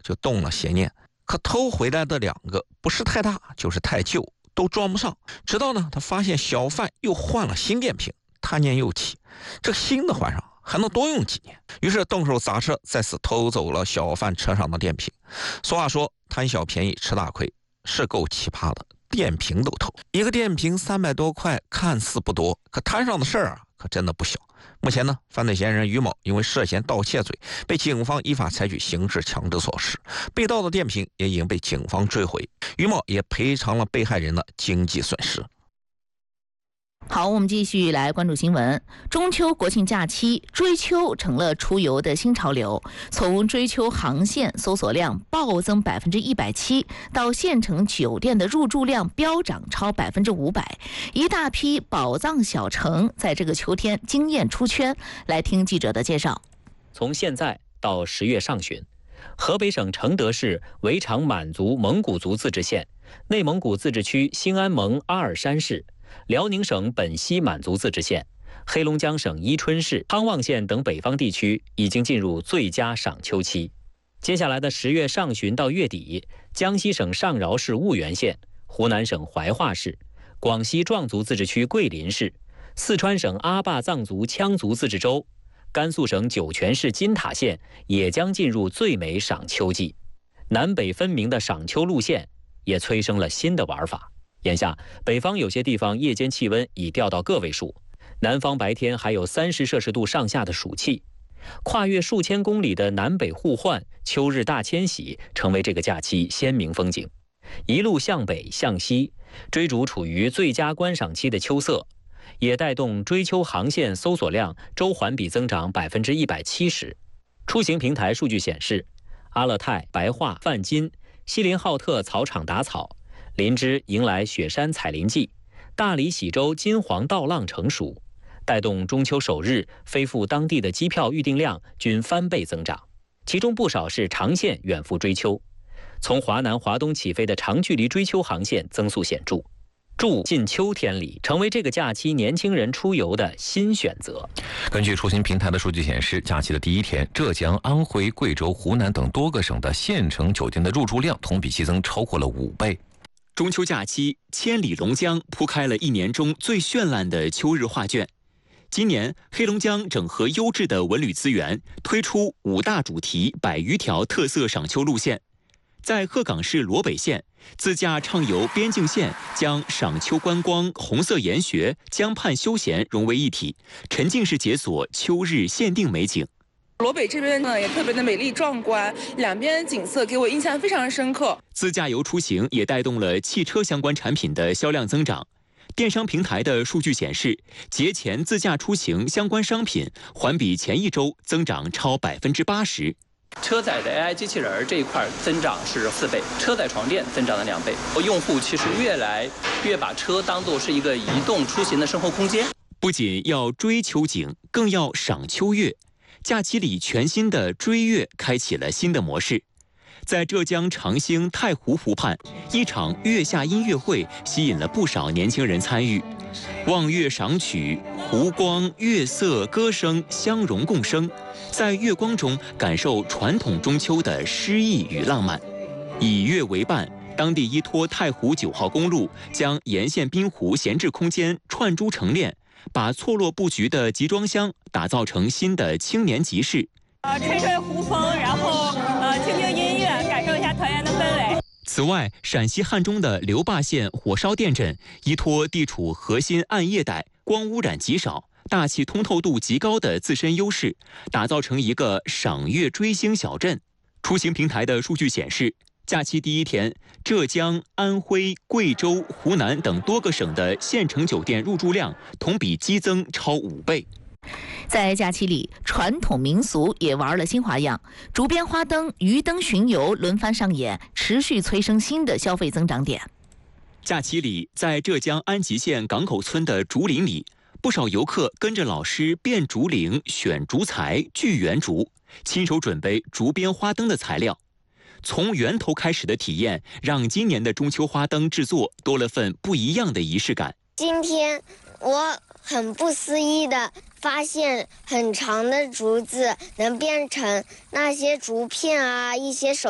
就动了邪念。可偷回来的2个不是太大就是太旧，都装不上。直到呢他发现小贩又换了新电瓶，他念又起，这个新的换上还能多用几年，于是动手砸车，再次偷走了小贩车上的电瓶。俗话说贪小便宜吃大亏，是够奇葩的，电瓶都偷。一个电瓶300多块，看似不多，可摊上的事儿可真的不小。目前呢，犯罪嫌疑人于某因为涉嫌盗窃罪，被警方依法采取刑事强制措施。被盗的电瓶也已经被警方追回，于某也赔偿了被害人的经济损失。 好，我们继续来关注新闻。中秋国庆假期，追秋成了出游的新潮流。从追秋航线搜索量暴增170%，到县城酒店的入住量飙涨超500%，一大批宝藏小城在这个秋天惊艳出圈。来听记者的介绍。 从现在到10月上旬，河北省承德市围场满族蒙古族自治县、内蒙古自治区兴安盟阿尔山市、辽宁省本溪满族自治县、黑龙江省伊春市、康旺县等北方地区已经进入最佳赏秋期。接下来的10月上旬到月底，江西省上饶市婺源县、湖南省怀化市、广西壮族自治区桂林市、四川省阿坝藏族羌族自治州、甘肃省酒泉市金塔县也将进入最美赏秋季。南北分明的赏秋路线也催生了新的玩法。眼下，北方有些地方夜间气温已掉到个位数，南方白天还有30摄氏度上下的暑气。跨越数千公里的南北互换，秋日大迁徙成为这个假期鲜明风景。一路向北向西，追逐处于最佳观赏期的秋色，也带动追秋航线搜索量周环比增长170%。出行平台数据显示，阿勒泰、白桦、范金、锡林浩特草场打草，林芝迎来雪山采林季，大理喜洲金黄稻浪成熟，带动中秋首日飞赴当地的机票预订量均翻倍增长，其中不少是长线远赴追秋。从华南、华东起飞的长距离追秋航线增速显著，住进秋天里成为这个假期年轻人出游的新选择。 根据出行平台的数据显示，假期的第一天，浙江、安徽、贵州、湖南等多个省的县城酒店的入住量同比激增超过了5倍。 中秋假期，千里龙江铺开了1年中最绚烂的秋日画卷。今年，黑龙江整合优质的文旅资源，推出5大主题100余条特色赏秋路线。在鹤岗市罗北县，自驾畅游边境线，将赏秋观光、红色研学、江畔休闲融为一体，沉浸式解锁秋日限定美景。 罗北这边呢也特别的美丽壮观，两边景色给我印象非常深刻。 自驾游出行也带动了汽车相关产品的销量增长。电商平台的数据显示，节前自驾出行相关商品环比前一周增长超80%。 车载的 AI 机器人这一块增长是4倍，车载床垫增长了2倍。用户其实越来越把车当作是一个移动出行的生活空间。 不仅要追秋景，更要赏秋月。假期里全新的追月开启了新的模式。在浙江长兴太湖湖畔，一场月下音乐会吸引了不少年轻人参与。望月赏曲，湖光、月色、歌声相融共生，在月光中感受传统中秋的诗意与浪漫。以月为伴，当地依托太湖9号公路，将沿线滨湖闲置空间串珠成链，把错落布局的集装箱打造成新的青年集市。 吹吹湖风，然后听听音乐，感受一下团圆的氛围。 此外，陕西汉中的留坝县火烧店镇依托地处核心暗夜带，光污染极少，大气通透度极高的自身优势，打造成一个赏月追星小镇。出行平台的数据显示，假期第一天，浙江、安徽、贵州、湖南等多个省的县城酒店入住量同比激增超5倍。 在假期里，传统民俗也玩了新花样，竹编花灯、鱼灯巡游轮番上演，持续催生新的消费增长点。 假期里，在浙江安吉县港口村的竹林里，不少游客跟着老师变竹林、选竹材、锯圆竹，亲手准备竹编花灯的材料。从源头开始的体验，让今年的中秋花灯制作多了份不一样的仪式感。 今天我很不思议的发现，很长的竹子能变成那些竹片啊，一些手